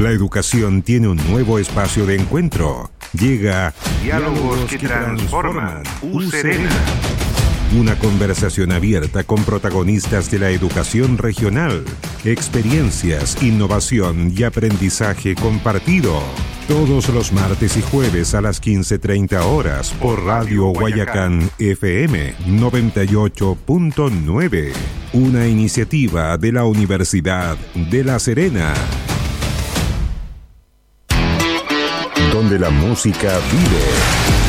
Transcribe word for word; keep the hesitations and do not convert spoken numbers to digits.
La educación tiene un nuevo espacio de encuentro. Llega Diálogos que transforman. U Serena. Una conversación abierta con protagonistas de la educación regional, experiencias, innovación y aprendizaje compartido. Todos los martes y jueves a las quince treinta horas por Radio Guayacán F M noventa y ocho punto nueve. Una iniciativa de la Universidad de La Serena. Donde la música vive.